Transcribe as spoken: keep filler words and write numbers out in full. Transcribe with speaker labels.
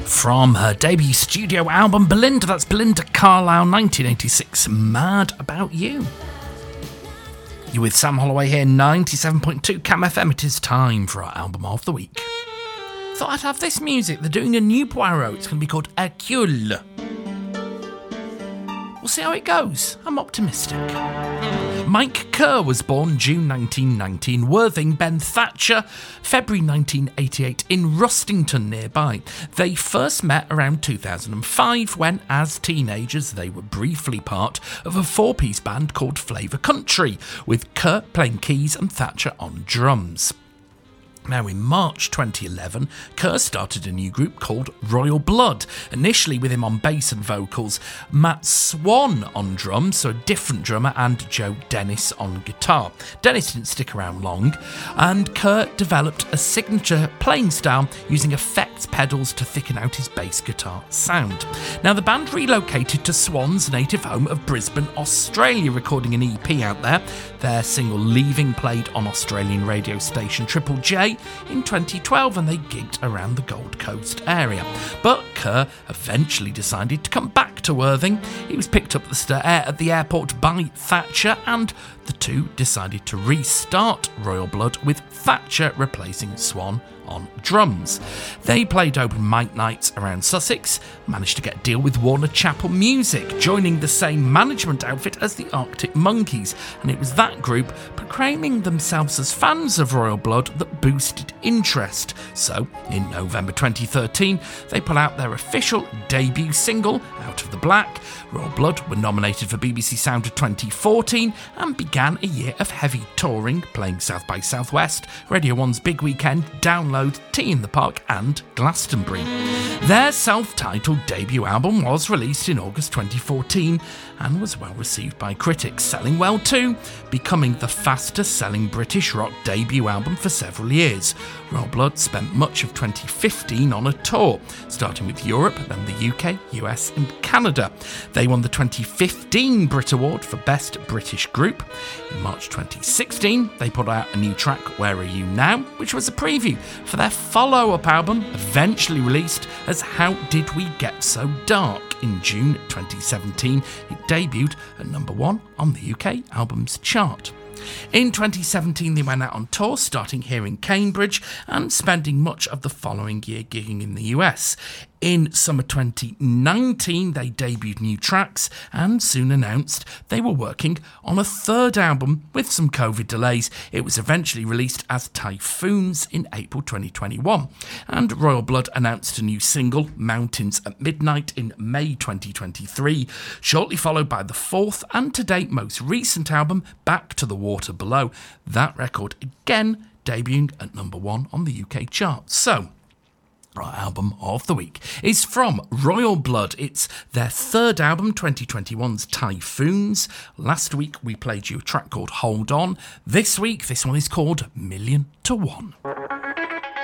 Speaker 1: From her debut studio album Belinda, that's Belinda Carlisle, nineteen eighty-six, Mad About You. You're with Sam Holloway here, ninety-seven point two Cam F M. It is time for our album of the week. Thought I'd have this music. They're doing a new Poirot. It's going to be called Hercule. We'll see how it goes. I'm optimistic. Mike Kerr was born June nineteen ninety in Worthing. Ben Thatcher, February nineteen eighty-eight in Rustington nearby. They first met around two thousand five when, as teenagers, they were briefly part of a four-piece band called Flavour Country, with Kerr playing keys and Thatcher on drums. Now, in March twenty eleven, Kerr started a new group called Royal Blood, initially with him on bass and vocals, Matt Swan on drums, so a different drummer, and Joe Dennis on guitar. Dennis didn't stick around long, and Kerr developed a signature playing style using effects pedals to thicken out his bass guitar sound. Now, the band relocated to Swan's native home of Brisbane, Australia, recording an E P out there. Their single Leaving played on Australian radio station Triple J in twenty twelve, and they gigged around the Gold Coast area. But Kerr eventually decided to come back to Worthing. He was picked up at the airport by Thatcher, and the two decided to restart Royal Blood, with Thatcher replacing Swan on drums. They played open mic nights around Sussex, managed to get a deal with Warner Chappell Music, joining the same management outfit as the Arctic Monkeys, and it was that group proclaiming themselves as fans of Royal Blood that boosted interest. So, in November twenty thirteen, they put out their official debut single, Out of the Black. Royal Blood were nominated for B B C Sound of twenty fourteen and began a year of heavy touring, playing South by Southwest, Radio one's Big Weekend, Download, Tea in the Park and Glastonbury. Their self-titled debut album was released in August twenty fourteen and was well received by critics, selling well too, becoming the fastest selling British rock debut album for several years. Royal Blood spent much of twenty fifteen on a tour, starting with Europe, then the U K, U S and Canada. They won the twenty fifteen Brit Award for Best British Group. In March twenty sixteen, they put out a new track, Where Are You Now?, which was a preview for their follow-up album, eventually released as How Did We Get So Dark. In June twenty seventeen, it debuted at number one on the U K Albums Chart. In twenty seventeen, they went out on tour, starting here in Cambridge and spending much of the following year gigging in the U S. In summer twenty nineteen, they debuted new tracks and soon announced they were working on a third album with some COVID delays. It was eventually released as Typhoons in April twenty twenty-one. And Royal Blood announced a new single, Mountains at Midnight, in May twenty twenty-three, shortly followed by the fourth and to date most recent album, Back to the Water Below. That record again debuting at number one on the U K chart. So, our album of the week is from Royal Blood. It's their third album, twenty twenty-one's Typhoons. Last week we played you a track called Hold On. This week, this one is called Million to One.